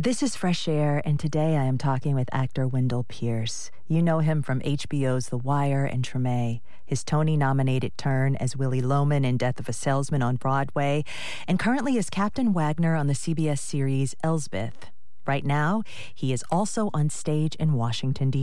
This is Fresh Air, and today I am talking with actor Wendell Pierce. You know him from HBO's The Wire and Treme, his Tony-nominated turn as Willie Loman in Death of a Salesman on Broadway, and currently as Captain Wagner on the CBS series Elsbeth. Right now, he is also on stage in Washington,